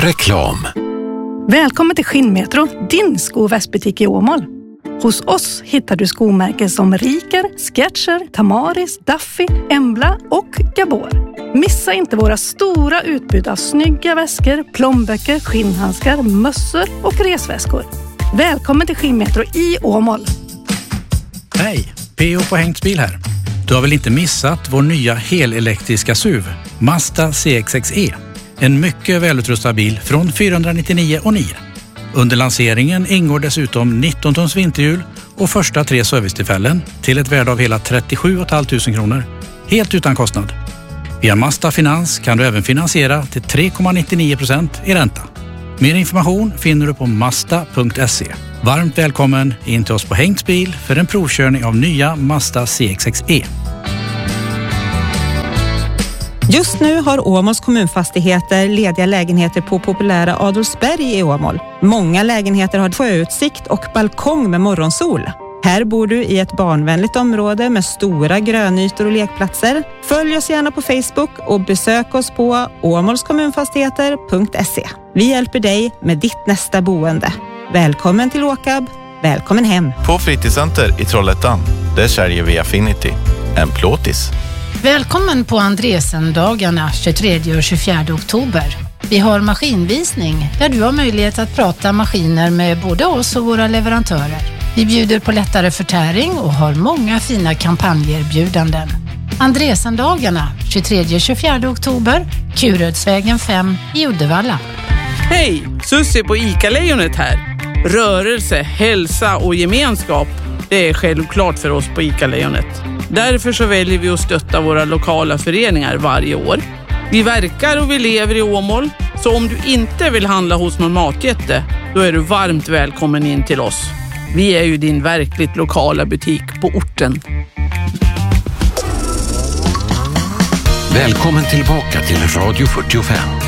Reklam. Välkommen till Skinnmetro, din sko- och västbutik i Åmål. Hos oss hittar du skomärken som Riker, Skechers, Tamaris, Duffy, Embla och Gabor. Missa inte våra stora utbud av snygga väskor, plånböcker, skinnhandskar, mössor och resväskor. Välkommen till Skinnmetro i Åmål. Hej, P.O. på Hengtsbil här. Du har väl inte missat vår nya helelektriska SUV, Mazda CX-6E. En mycket välutrustad bil från 499,9. Under lanseringen ingår dessutom 19 tons vinterhjul och första 3 servicetillfällen till ett värde av hela 37 500 kronor. Helt utan kostnad. Via Mazda Finans kan du även finansiera till 3,99% i ränta. Mer information finner du på mazda.se. Varmt välkommen in till oss på Hengtsbil för en provkörning av nya Mazda CX-6E. Just nu har Åmåls kommunfastigheter lediga lägenheter på populära Adolfsberg i Åmål. Många lägenheter har sjöutsikt och balkong med morgonsol. Här bor du i ett barnvänligt område med stora grönytor och lekplatser. Följ oss gärna på Facebook och besök oss på åmålskommunfastigheter.se. Vi hjälper dig med ditt nästa boende. Välkommen till Åkab. Välkommen hem. På Fritidscenter i Trollhättan, där säljer vi Affinity. En plåtis. Välkommen på Andresendagarna 23 och 24 oktober. Vi har maskinvisning där du har möjlighet att prata maskiner med både oss och våra leverantörer. Vi bjuder på lättare förtäring och har många fina kampanjerbjudanden. Andresendagarna 23 och 24 oktober, Kurödsvägen 5 i Uddevalla. Hej, Susie på ICA-lejonet här. Rörelse, hälsa och gemenskap, det är självklart för oss på ICA-lejonet. Därför så väljer vi att stötta våra lokala föreningar varje år. Vi verkar och vi lever i Åmål, så om du inte vill handla hos någon matjätte, då är du varmt välkommen in till oss. Vi är ju din verkligt lokala butik på orten. Välkommen tillbaka till Radio 45.